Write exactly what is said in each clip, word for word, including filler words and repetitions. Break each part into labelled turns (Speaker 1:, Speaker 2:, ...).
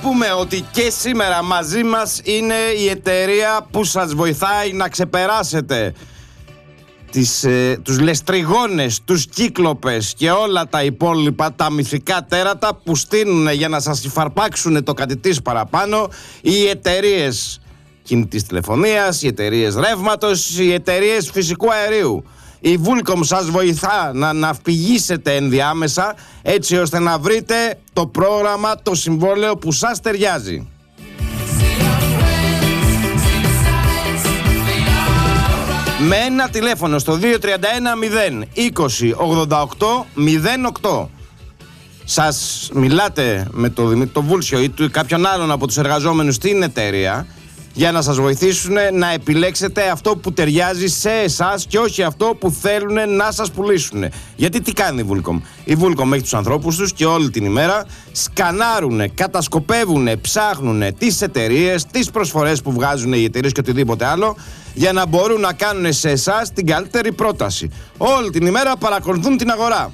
Speaker 1: πούμε ότι και σήμερα μαζί μας είναι η εταιρεία που σας βοηθάει να ξεπεράσετε τις, ε, τους λεστριγόνες, τους κύκλοπες και όλα τα υπόλοιπα, τα μυθικά τέρατα που στείνουν για να σας υφαρπάξουν το κάτι της παραπάνω οι εταιρείες κινητής τηλεφωνίας, οι εταιρείες ρεύματος, οι εταιρείες φυσικού αερίου. Η Vulcom σας βοηθά να ναυπηγήσετε ενδιάμεσα έτσι ώστε να βρείτε το πρόγραμμα, το συμβόλαιο που σας ταιριάζει. Με ένα τηλέφωνο στο δύο τρία ένα μηδέν είκοσι ογδόντα οκτώ μηδέν οκτώ σας μιλάτε με το Δημήτρη Βούλσιο ή κάποιον άλλον από τους εργαζόμενους στην εταιρεία για να σας βοηθήσουν να επιλέξετε αυτό που ταιριάζει σε εσάς και όχι αυτό που θέλουν να σας πουλήσουν. Γιατί τι κάνει η Vulcom? Η Vulcom έχει τους ανθρώπους τους και όλη την ημέρα σκανάρουν, κατασκοπεύουν, ψάχνουν τις εταιρείες, τις προσφορές που βγάζουν οι εταιρείες και οτιδήποτε άλλο για να μπορούν να κάνουν σε εσάς την καλύτερη πρόταση. Όλη την ημέρα παρακολουθούν την αγορά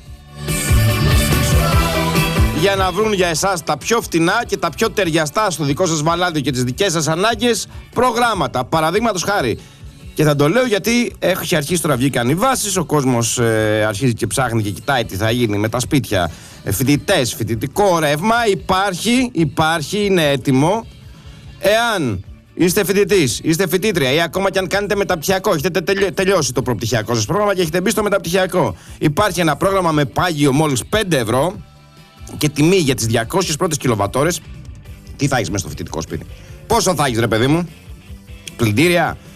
Speaker 1: για να βρουν για εσάς τα πιο φτηνά και τα πιο ταιριαστά στο δικό σας βαλάδιο και τις δικές σας ανάγκες προγράμματα. Παραδείγματος χάρη. Και θα το λέω γιατί έχει αρχίσει τώρα, βγήκαν οι βάσεις, ο κόσμος ε, αρχίζει και ψάχνει και κοιτάει τι θα γίνει με τα σπίτια. Ε, φοιτητές, φοιτητικό ρεύμα υπάρχει, υπάρχει, είναι έτοιμο. Εάν είστε φοιτητής, είστε φοιτήτρια ή ακόμα και αν κάνετε μεταπτυχιακό, έχετε τελειώσει το προπτυχιακό σας πρόγραμμα και έχετε μπει στο μεταπτυχιακό, υπάρχει ένα πρόγραμμα με πάγιο μόλις πέντε ευρώ. Και τιμή για τις διακόσιες πρώτες κιλοβατόρες. Τι θα έχεις μέσα στο φοιτητικό σπίτι? Πόσο θα έχεις, ρε παιδί μου? Πλυντήρια,